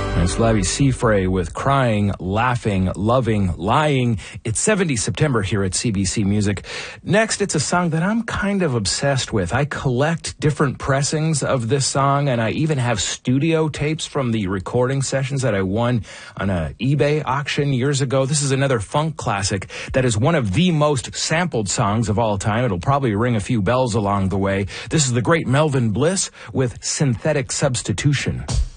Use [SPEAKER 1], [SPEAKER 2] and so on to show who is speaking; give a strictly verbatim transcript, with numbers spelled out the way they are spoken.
[SPEAKER 1] It's Lavi Seafray with Crying, Laughing, Loving, Lying. It's seventy September here at C B C Music. Next, it's a song that I'm kind of obsessed with. I collect different pressings of this song, and I even have studio tapes from the recording sessions that I won on a eBay auction years ago. This is another funk classic that is one of the most sampled songs of all time. It'll probably ring a few bells along the way. This is the great Melvin Bliss with Synthetic Substitution.